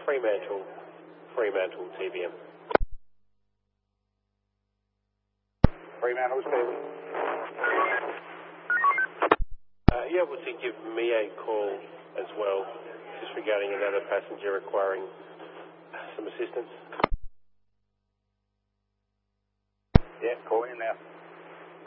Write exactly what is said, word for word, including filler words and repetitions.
Fremantle, Fremantle T V M. Fremantle Stable. Uh, are you able to give me a call as well, just regarding another passenger requiring some assistance? Yeah, calling in now.